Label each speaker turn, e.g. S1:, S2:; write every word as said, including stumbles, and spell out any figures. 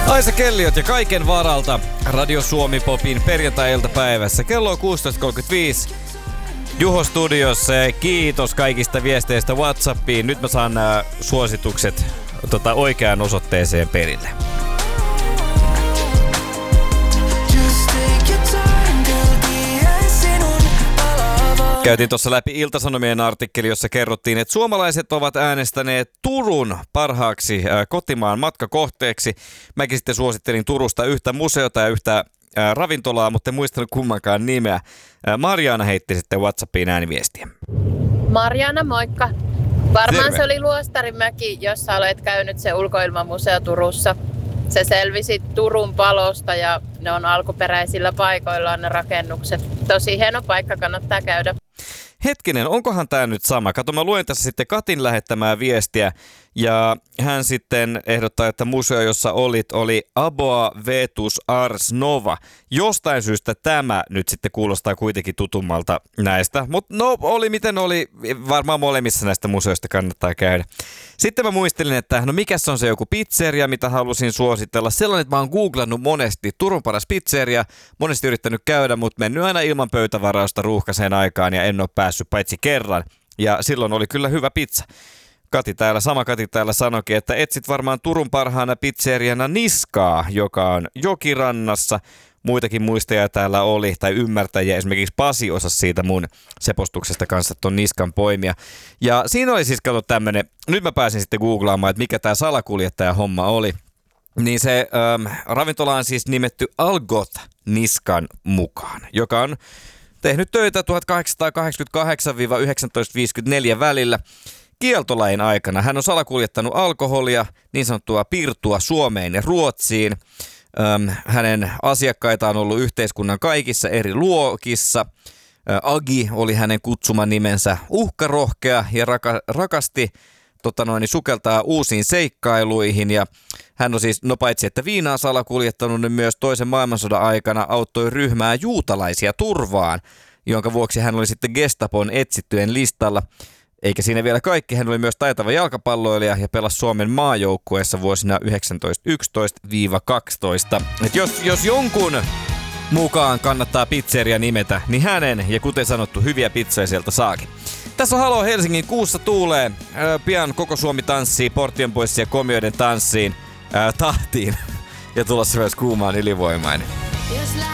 S1: Aisa Kelliot ja kaiken varalta Radio Suomi Popin perjantai-iltapäivässä. Kello on kuusitoista kolmekymmentäviisi. Juho studiossa, kiitos kaikista viesteistä WhatsAppiin. Nyt mä saan nämä suositukset tota, oikeaan osoitteeseen perille. Käytiin tuossa läpi Ilta-Sanomien artikkeli, jossa kerrottiin, että suomalaiset ovat äänestäneet Turun parhaaksi äh, kotimaan matkakohteeksi. Mäkin sitten suosittelin Turusta yhtä museota ja yhtä äh, ravintolaa, mutta en muistanut kummankaan nimeä. Äh, Marjaana heitti sitten WhatsAppiin ääniviestiä.
S2: Marjaana, moikka. Varmaan
S1: Terve.
S2: Se oli Luostarimäki, jossa olet käynyt se ulkoilmamuseo Turussa. Se selvisi Turun palosta ja ne on alkuperäisillä paikoillaan ne rakennukset. Tosi hieno paikka, kannattaa käydä.
S1: Hetkinen, onkohan tämä nyt sama? Kato, mä luen tässä sitten Katin lähettämää viestiä ja hän sitten ehdottaa, että museo, jossa olit, oli Aboa Vetus Ars Nova. Jostain syystä tämä nyt sitten kuulostaa kuitenkin tutummalta näistä, mutta no oli miten oli, varmaan molemmissa näistä museoista kannattaa käydä. Sitten mä muistelin, että no mikäs on se joku pizzeria, mitä halusin suositella. Sellainen, että mä oon googlannut monesti Turun paras pizzeria, monesti yrittänyt käydä, mutta mennyt aina ilman pöytävarausta ruuhkaiseen aikaan ja en ole päässyt paitsi kerran. Ja silloin oli kyllä hyvä pizza. Kati täällä, sama Kati täällä sanoikin, että etsit varmaan Turun parhaana pizzeriana Niskaa, joka on Jokirannassa. Muitakin muistajia täällä oli, tai ymmärtäjiä. Esimerkiksi Pasi osasi siitä mun sepostuksesta kanssa ton Niskan poimia. Ja siinä oli siis, kato tämmönen, nyt mä pääsin sitten googlaamaan, että mikä tää salakuljettaja homma oli. Niin se ähm, ravintola on siis nimetty Algot Niskan mukaan, joka on tehnyt töitä tuhatkahdeksansataakahdeksankymmentäkahdeksan yhdeksäntoista viisikymmentäneljä välillä. Kieltolain aikana hän on salakuljettanut alkoholia, niin sanottua pirtua Suomeen ja Ruotsiin. Öm, hänen asiakkaitaan on ollut yhteiskunnan kaikissa eri luokissa. Ö, Agi oli hänen kutsuma nimensä, uhkarohkea ja raka, rakasti tota noin, sukeltaa uusiin seikkailuihin. Ja hän on siis, no paitsi että viinaa salakuljettanut, niin myös toisen maailmansodan aikana auttoi ryhmää juutalaisia turvaan, jonka vuoksi hän oli sitten Gestapon etsittyjen listalla. Eikä siinä vielä kaikki, hän oli myös taitava jalkapalloilija ja pelasi Suomen maajoukkueessa vuosina tuhatyhdeksänsataayksitoista kaksitoista. Et jos, jos jonkun mukaan kannattaa pizzeria nimetä, niin hänen, ja kuten sanottu, hyviä pizzoja sieltä saakin. Tässä on Halo Helsingin, kuussa tuulee. Ää, pian koko Suomi tanssii Porttien pois ja komioiden tanssiin ää, tahtiin. Ja tulossa myös kuumaan ylivoimainen.